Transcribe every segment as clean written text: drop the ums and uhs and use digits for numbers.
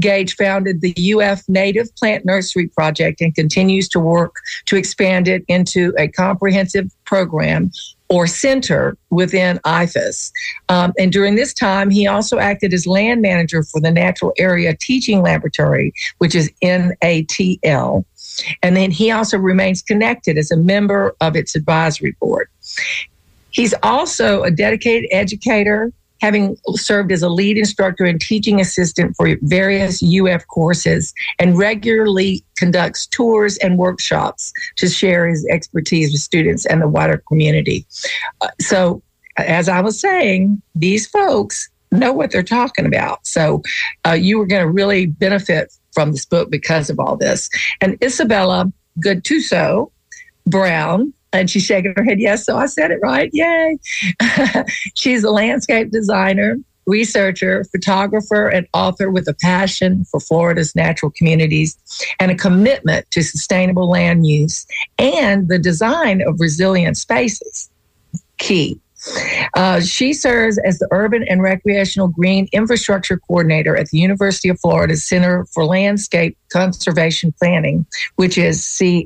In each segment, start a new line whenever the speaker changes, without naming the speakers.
Gage founded the UF Native Plant Nursery Project and continues to work to expand it into a comprehensive program or center within IFAS. And during this time, he also acted as land manager for the Natural Area Teaching Laboratory, which is NATL. And then he also remains connected as a member of its advisory board. He's also a dedicated educator, having served as a lead instructor and teaching assistant for various UF courses, and regularly conducts tours and workshops to share his expertise with students and the wider community. So, as I was saying, these folks know what they're talking about. So you are going to really benefit from this book because of all this. And Isabella Guttuso Brown, and she's shaking her head, yes, so I said it right, yay. She's a landscape designer, researcher, photographer, and author with a passion for Florida's natural communities and a commitment to sustainable land use and the design of resilient spaces. Key. She serves as the Urban and Recreational Green Infrastructure Coordinator at the University of Florida's Center for Landscape Conservation Planning, which is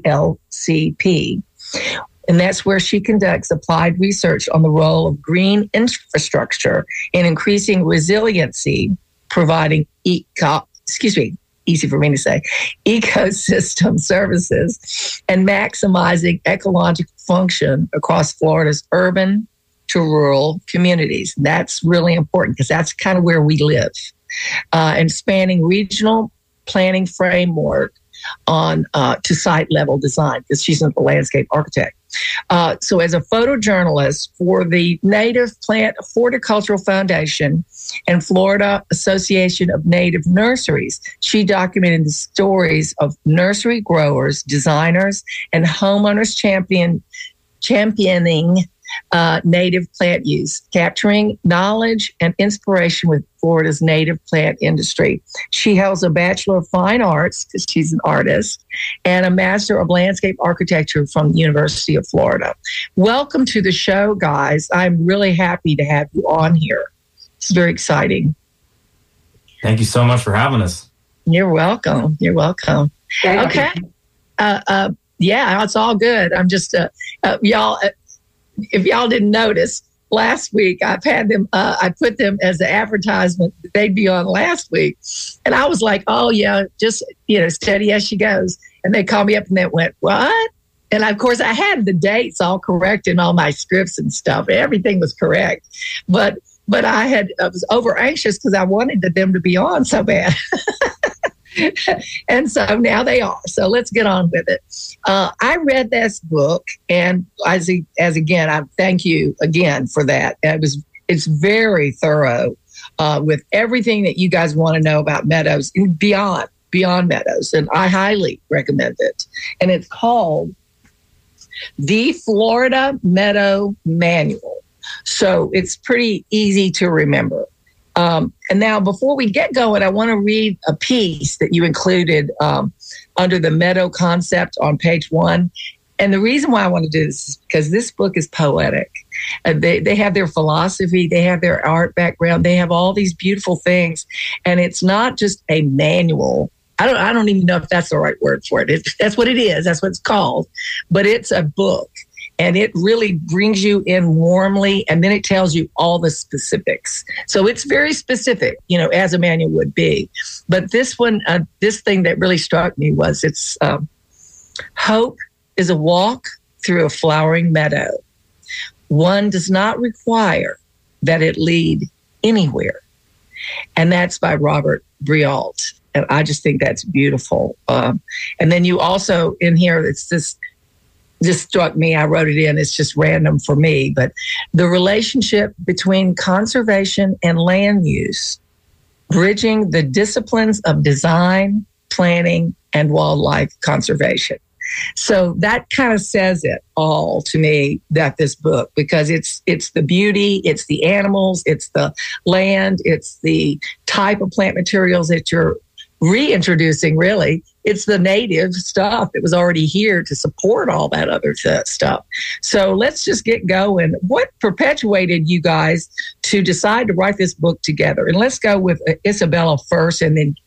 CLCP. And that's where she conducts applied research on the role of green infrastructure in increasing resiliency, providing easy for me to say, ecosystem services, and maximizing ecological function across Florida's urban to rural communities. That's really important because that's kind of where we live. And spanning regional planning framework on to site level design, because she's a landscape architect. So as a photojournalist for the Native Plant Horticultural Foundation and Florida Association of Native Nurseries, she documented the stories of nursery growers, designers, and homeowners championing native plant use, capturing knowledge and inspiration with Florida's native plant industry. She holds a Bachelor of Fine Arts, because she's an artist, and a Master of Landscape Architecture from the University of Florida. Welcome to the show, guys. I'm really happy to have you on here. It's very exciting.
Thank you so much for having us.
You're welcome. You're welcome. Okay. Yeah, it's all good. I'm just, y'all, if y'all didn't notice, last week I've had them, I put them as the advertisement that they'd be on last week. And I was like, oh yeah, just, steady as she goes. And they called me up and they went, what? And of course I had the dates all correct in all my scripts and stuff. Everything was correct. But I was over anxious because I wanted them to be on so bad. And so now they are. So let's get on with it. I read this book, and as again, I thank you again for that. It's very thorough with everything that you guys want to know about meadows and beyond meadows, and I highly recommend it. And it's called The Florida Meadow Manual. So it's pretty easy to remember. And now, before we get going, I want to read a piece that you included under the meadow concept on page 1. And the reason why I want to do this is because this book is poetic. They have their philosophy, they have their art background, they have all these beautiful things. And it's not just a manual. I don't even know if that's the right word for it. That's what it is. That's what it's called. But it's a book. And it really brings you in warmly, and then it tells you all the specifics. So it's very specific, as a manual would be. But this one, this thing that really struck me was it's hope is a walk through a flowering meadow. One does not require that it lead anywhere. And that's by Robert Brault. And I just think that's beautiful. And then you also, in here, it's this struck me. I wrote it in. It's just random for me. But the relationship between conservation and land use, bridging the disciplines of design, planning, and wildlife conservation. So that kind of says it all to me, that this book, because it's the beauty, it's the animals, it's the land, it's the type of plant materials that you're reintroducing, really. It's the native stuff that was already here to support all that other stuff. So let's just get going. What perpetuated you guys to decide to write this book together? And let's go with Isabella first, and then